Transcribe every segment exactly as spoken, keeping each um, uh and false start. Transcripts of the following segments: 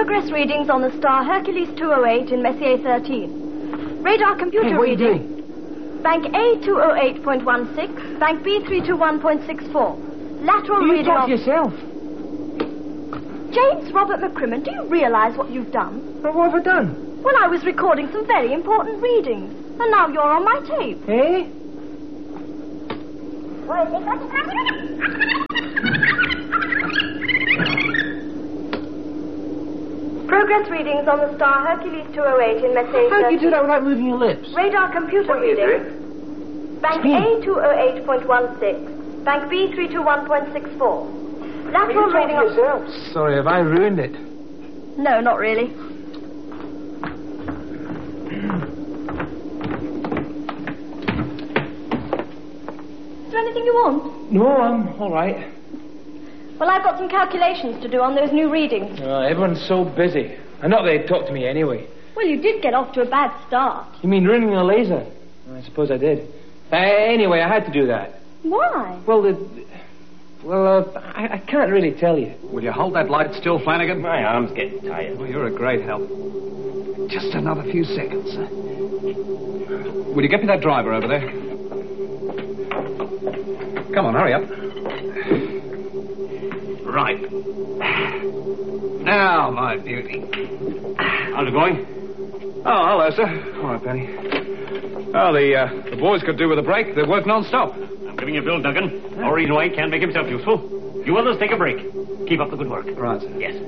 Progress readings on the star Hercules two oh eight in Messier thirteen. Radar computer hey, what reading. Are you doing? Bank A two oh eight point one six, Bank B three two one point six four. Lateral you reading talk of... yourself. James Robert McCrimmon, do you realise what you've done? Well, what have I done? Well, I was recording some very important readings, and now you're on my tape. Eh? Progress readings on the star Hercules two oh eight in Messier How do you do that without moving your lips? Radar computer reading. Bank A two oh eight point one six, Bank B three two one point six four. Lateral reading of... yourself? Sorry, have I ruined it? No, not really. Is there anything you want? No, I'm all right. Well, I've got some calculations to do on those new readings. Oh, everyone's so busy. I know they'd talk to me anyway. Well, you did get off to a bad start. You mean ruining a laser? I suppose I did. Uh, anyway, I had to do that. Why? Well, the... Well, uh, I, I can't really tell you. Will you hold that light still, Flanagan? My arm's getting tired. Well, you're a great help. Just another few seconds. Will you get me that driver over there? Come on, hurry up. Right. Now, my beauty. How's it going? Oh, hello, sir. All right, Penny. Oh, the, uh, the boys could do with a break. They work non-stop. I'm giving you Bill Duggan. No reason why he can't make himself useful. You others take a break. Keep up the good work. Right, sir. Yes.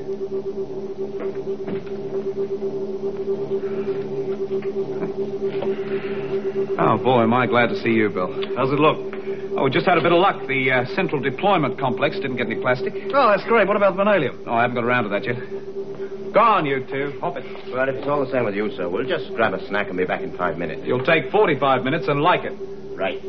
Oh, boy, am I glad to see you, Bill. How's it look? Oh, we just had a bit of luck. The uh, Central Deployment Complex didn't get any plastic. Oh, that's great. What about vanadium? Oh, I haven't got around to that yet. Go on, you two. Hop it. Well, if it's all the same with you, sir, we'll just grab a snack and be back in five minutes. You'll take forty-five minutes and like it. Right.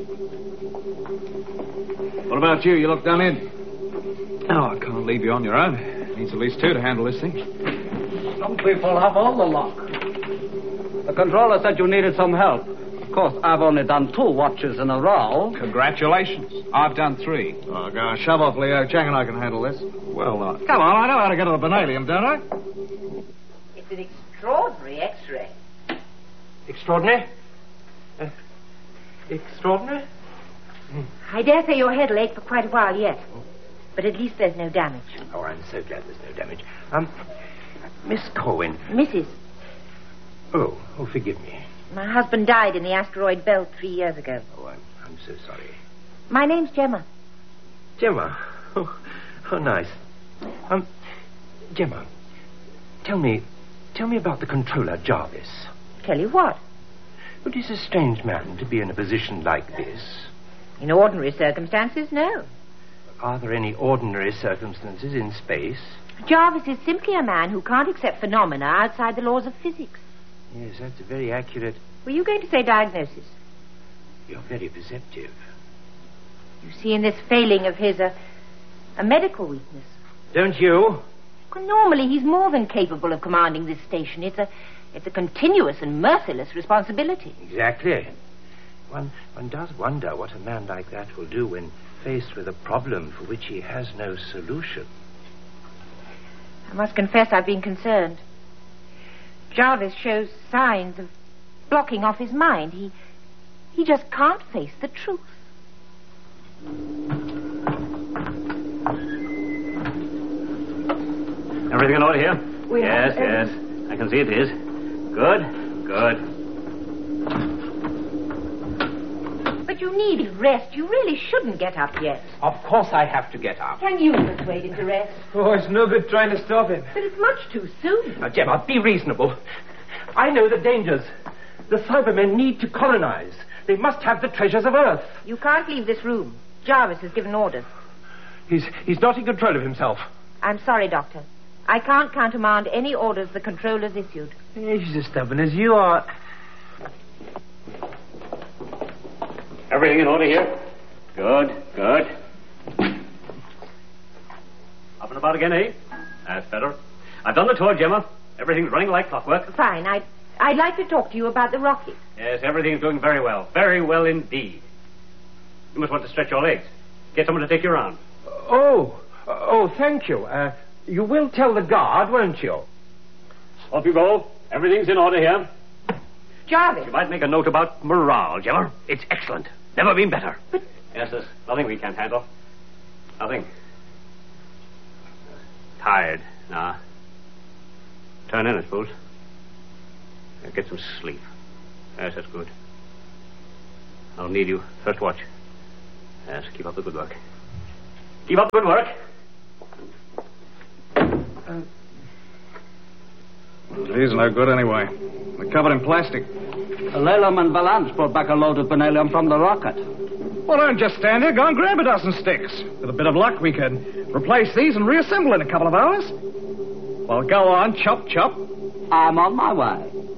What about you? You look done in. Oh, I can't leave you on your own. Needs at least two to handle this thing. Some people have all the luck. The controller said you needed some help. Of course, I've only done two watches in a row. Congratulations. I've done three. Oh, go shove off, Leo. Jack and I can handle this. Well, uh... Come on, I know how to get to the vanadium, don't I? It's an extraordinary X-ray. Extraordinary? Uh, extraordinary? I dare say your head will ache for quite a while yet. But at least there's no damage. Oh, I'm so glad there's no damage. Um, Miss Corwin. Missus Oh, oh, forgive me. My husband died in the asteroid belt three years ago. Oh, I'm, I'm so sorry. My name's Gemma. Gemma? Oh, oh, nice. Um, Gemma, tell me, tell me about the controller, Jarvis. Tell you what? But he's a strange man to be in a position like this. In ordinary circumstances, no. Are there any ordinary circumstances in space? Jarvis is simply a man who can't accept phenomena outside the laws of physics. Yes, that's a very accurate... Were you going to say diagnosis? You're very perceptive. You see in this failing of his a, a medical weakness. Don't you? Well, normally he's more than capable of commanding this station. It's a, it's a continuous and merciless responsibility. Exactly. One, one does wonder what a man like that will do when faced with a problem for which he has no solution. I must confess I've been concerned. Jarvis shows signs of blocking off his mind. He, he just can't face the truth. Everything in order here? We yes, have, yes. I can see it is. Good, good. But you need rest. You really shouldn't get up yet. Of course I have to get up. Can you persuade him to rest? Oh, it's no good trying to stop him. But it's much too soon. Now, Gemma, be reasonable. I know the dangers. The Cybermen need to colonize. They must have the treasures of Earth. You can't leave this room. Jarvis has given orders. He's, he's not in control of himself. I'm sorry, Doctor. I can't countermand any orders the controllers issued. He's as stubborn as you are. Everything in order here? Good, good. Up and about again, eh? That's better. I've done the tour, Gemma. Everything's running like clockwork. Fine. I'd, I'd like to talk to you about the rocket. Yes, everything's doing very well. Very well indeed. You must want to stretch your legs. Get someone to take you around. Oh, oh, thank you. Uh, you will tell the guard, won't you? Off you go. Everything's in order here. Jarvis. You might make a note about morale, Gemma. It's excellent. Never been better. But... Yes, there's nothing we can't handle. Nothing. Tired. Nah. Turn in, I suppose. Get some sleep. Yes, that's good. I'll need you. First watch. Yes, keep up the good work. Keep up the good work. Uh, These are no good anyway. They're covered in plastic. Lelum and Valance brought back a load of vanadium from the rocket. Well, don't just stand here. Go and grab a dozen sticks. With a bit of luck, we can replace these and reassemble in a couple of hours. Well, go on. Chop, chop. I'm on my way.